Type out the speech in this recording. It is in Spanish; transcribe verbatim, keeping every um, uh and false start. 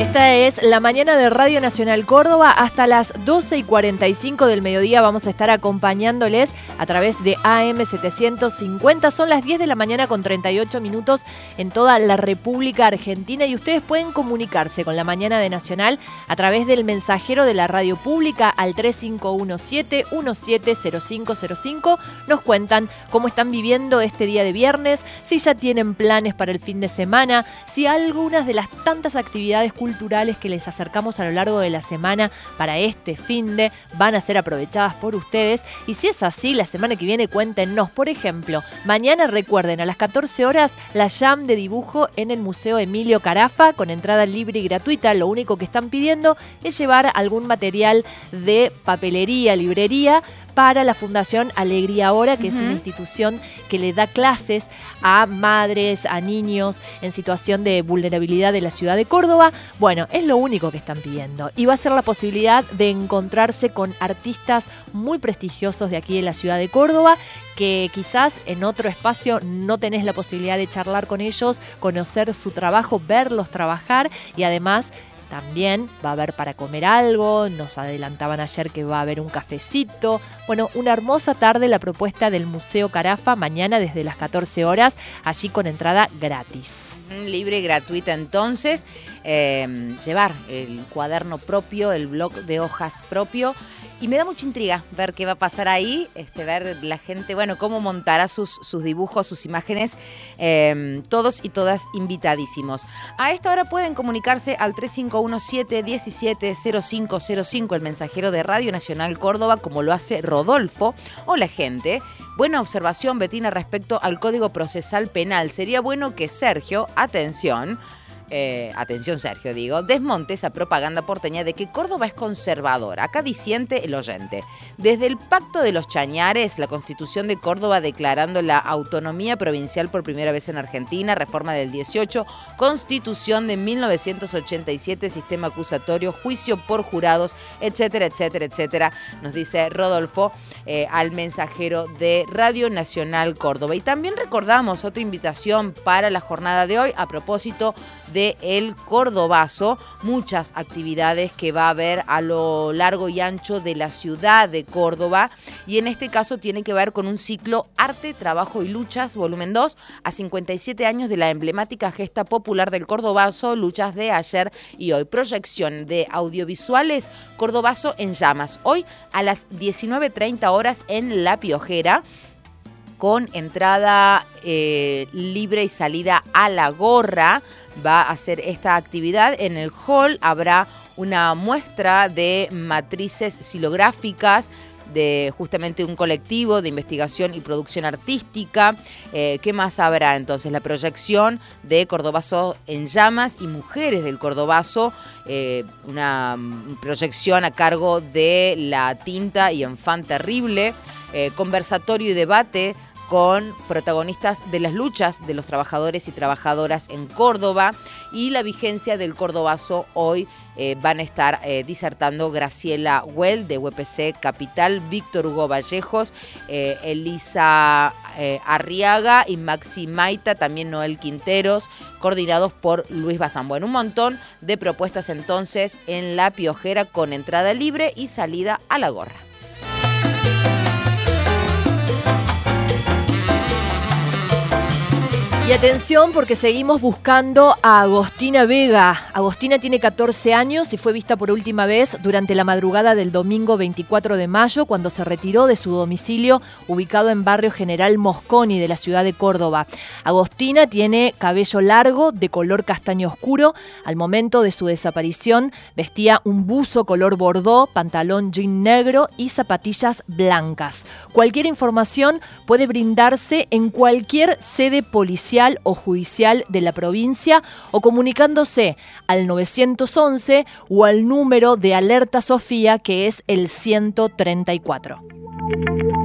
Esta es la mañana de Radio Nacional Córdoba. Hasta las doce y cuarenta y cinco del mediodía vamos a estar acompañándoles a través de A M setecientos cincuenta. Son las diez de la mañana con treinta y ocho minutos en toda la República Argentina y ustedes pueden comunicarse con la mañana de Nacional a través del mensajero de la radio pública al tres cinco uno siete, uno siete cero cinco cero cinco. Nos cuentan cómo están viviendo este día de viernes, si ya tienen planes para el fin de semana, si algunas de las tantas actividades culturales culturales que les acercamos a lo largo de la semana para este finde van a ser aprovechadas por ustedes. Y si es así, la semana que viene cuéntenos. Por ejemplo, mañana recuerden a las catorce horas la jam de dibujo en el Museo Emilio Carafa con entrada libre y gratuita. Lo único que están pidiendo es llevar algún material de papelería, librería para la Fundación Alegría Ahora, que uh-huh. es una institución que le da clases a madres, a niños en situación de vulnerabilidad de la ciudad de Córdoba. Bueno, es lo único que están pidiendo. Y va a ser la posibilidad de encontrarse con artistas muy prestigiosos de aquí de la ciudad de Córdoba, que quizás en otro espacio no tenés la posibilidad de charlar con ellos, conocer su trabajo, verlos trabajar y además también va a haber para comer algo, nos adelantaban ayer que va a haber un cafecito. Bueno, una hermosa tarde la propuesta del Museo Carafa, mañana desde las catorce horas, allí con entrada gratis. Libre y gratuita entonces, eh, llevar el cuaderno propio, el bloc de hojas propio. Y me da mucha intriga ver qué va a pasar ahí, este, ver la gente, bueno, cómo montará sus, sus dibujos, sus imágenes, eh, todos y todas invitadísimos. A esta hora pueden comunicarse al tres cinco uno siete, uno siete cero cinco cero cinco, el mensajero de Radio Nacional Córdoba, como lo hace Rodolfo. Hola, gente. Buena observación, Betina, respecto al Código Procesal Penal. Sería bueno que Sergio, atención, Eh, atención Sergio, digo, desmonte esa propaganda porteña de que Córdoba es conservadora. Acá disiente el oyente. Desde el Pacto de los Chañares, la Constitución de Córdoba declarando la autonomía provincial por primera vez en Argentina, reforma del dieciocho, Constitución de mil novecientos ochenta y siete, sistema acusatorio, juicio por jurados, etcétera, etcétera, etcétera, nos dice Rodolfo eh, al mensajero de Radio Nacional Córdoba. Y también recordamos otra invitación para la jornada de hoy a propósito de El Cordobazo, muchas actividades que va a haber a lo largo y ancho de la ciudad de Córdoba, y en este caso tiene que ver con un ciclo Arte, Trabajo y Luchas, volumen dos, a cincuenta y siete años de la emblemática gesta popular del Cordobazo, luchas de ayer y hoy. Proyección de audiovisuales, Cordobazo en llamas, hoy a las diecinueve treinta horas en La Piojera, con entrada eh, libre y salida a la gorra. Va a hacer esta actividad en el hall. Habrá una muestra de matrices xilográficas de justamente un colectivo de investigación y producción artística. Eh, ¿Qué más habrá entonces? La proyección de Cordobazo en llamas y Mujeres del Cordobazo, eh, una proyección a cargo de La Tinta y Enfant Terrible, eh, conversatorio y debate con protagonistas de las luchas de los trabajadores y trabajadoras en Córdoba, y la vigencia del Cordobazo. Hoy eh, van a estar eh, disertando Graciela Well de U P C Capital, Víctor Hugo Vallejos, eh, Elisa eh, Arriaga y Maxi Maita, también Noel Quinteros, coordinados por Luis Bazán. Bueno, un montón de propuestas entonces en La Piojera con entrada libre y salida a la gorra. Y atención, porque seguimos buscando a Agostina Vega. Agostina tiene catorce años y fue vista por última vez durante la madrugada del domingo veinticuatro de mayo, cuando se retiró de su domicilio ubicado en barrio General Mosconi de la ciudad de Córdoba. Agostina tiene cabello largo de color castaño oscuro. Al momento de su desaparición vestía un buzo color bordó, pantalón jean negro y zapatillas blancas. Cualquier información puede brindarse en cualquier sede policial o judicial de la provincia o comunicándose al nueve once o al número de Alerta Sofía, que es el ciento treinta y cuatro.